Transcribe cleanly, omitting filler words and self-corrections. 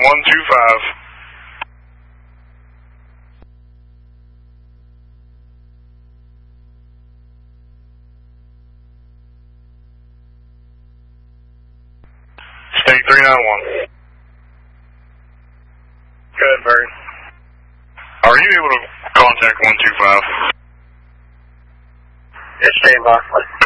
125. State 391. Go ahead, Barry. Are you able to contact 125? It's stand by.